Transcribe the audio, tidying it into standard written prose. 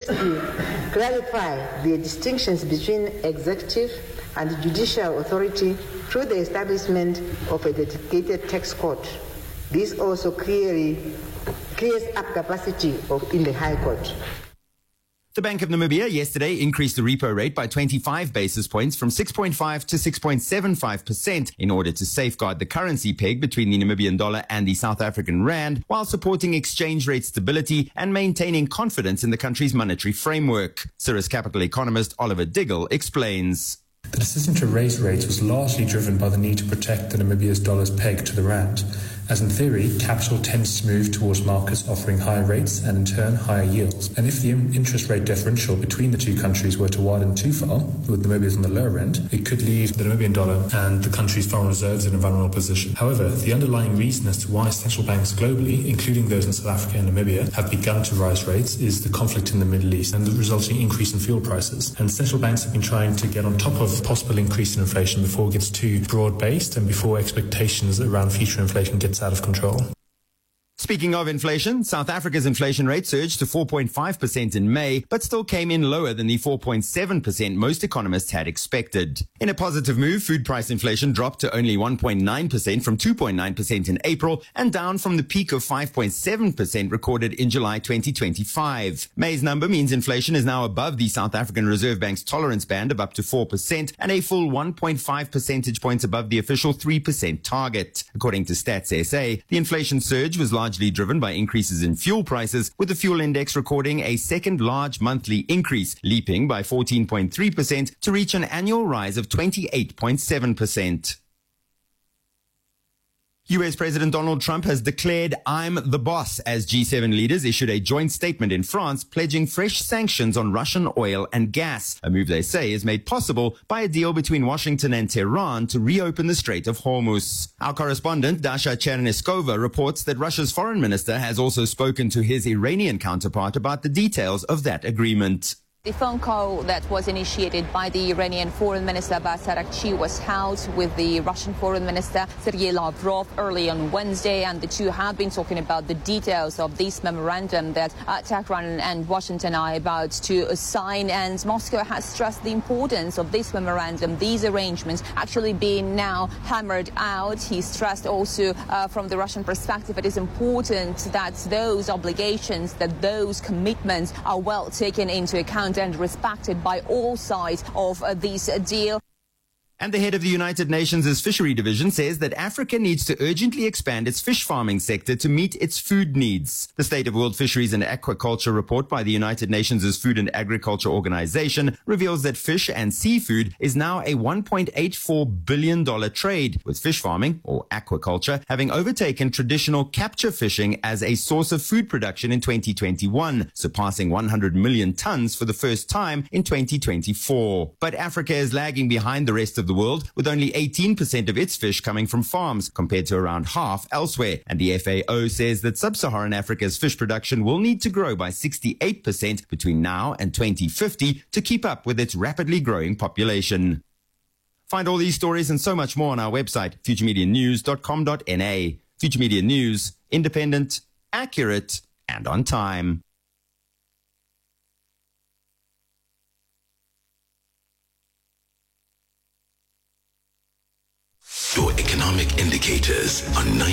clarify the distinctions between executive and judicial authority through the establishment of a dedicated tax court. This also clears up capacity in the High Court. The Bank of Namibia yesterday increased the repo rate by 25 basis points from 6.5 to 6.75% in order to safeguard the currency peg between the Namibian dollar and the South African rand, while supporting exchange rate stability and maintaining confidence in the country's monetary framework. Cirrus Capital economist Oliver Diggle explains. The decision to raise rates was largely driven by the need to protect the Namibia's dollar's peg to the rand, as in theory, capital tends to move towards markets offering higher rates and in turn higher yields. And if the interest rate differential between the two countries were to widen too far, with Namibia's on the lower end, it could leave the Namibian dollar and the country's foreign reserves in a vulnerable position. However, the underlying reason as to why central banks globally, including those in South Africa and Namibia, have begun to rise rates is the conflict in the Middle East and the resulting increase in fuel prices. And central banks have been trying to get on top of possible increase in inflation before it gets too broad-based and before expectations around future inflation gets out of control. Speaking of inflation, South Africa's inflation rate surged to 4.5% in May, but still came in lower than the 4.7% most economists had expected. In a positive move, food price inflation dropped to only 1.9% from 2.9% in April and down from the peak of 5.7% recorded in July 2025. May's number means inflation is now above the South African Reserve Bank's tolerance band of up to 4% and a full 1.5 percentage points above the official 3% target. According to Stats SA, the inflation surge was largely driven by increases in fuel prices, with the fuel index recording a second large monthly increase, leaping by 14.3% to reach an annual rise of 28.7%. US President Donald Trump has declared "I'm the boss" as G7 leaders issued a joint statement in France pledging fresh sanctions on Russian oil and gas, a move they say is made possible by a deal between Washington and Tehran to reopen the Strait of Hormuz. Our correspondent Dasha Cherneskova reports that Russia's foreign minister has also spoken to his Iranian counterpart about the details of that agreement. The phone call that was initiated by the Iranian Foreign Minister Abbas Araghchi was held with the Russian Foreign Minister Sergei Lavrov early on Wednesday, and the two have been talking about the details of this memorandum that Tehran and Washington are about to sign. And Moscow has stressed the importance of this memorandum, these arrangements actually being now hammered out. He stressed also from the Russian perspective it is important that those obligations, that those commitments are well taken into account and respected by all sides of this deal. And the head of the United Nations' Fishery Division says that Africa needs to urgently expand its fish farming sector to meet its food needs. The State of World Fisheries and Aquaculture report by the United Nations' Food and Agriculture Organization reveals that fish and seafood is now a $1.84 billion trade, with fish farming, or aquaculture, having overtaken traditional capture fishing as a source of food production in 2021, surpassing 100 million tons for the first time in 2024. But Africa is lagging behind the rest of the world, with only 18% of its fish coming from farms, compared to around half elsewhere. And the FAO says that sub-Saharan Africa's fish production will need to grow by 68% between now and 2050 to keep up with its rapidly growing population. Find all these stories and so much more on our website, futuremedianews.com.na. Future Media News, independent, accurate, and on time. Your economic indicators on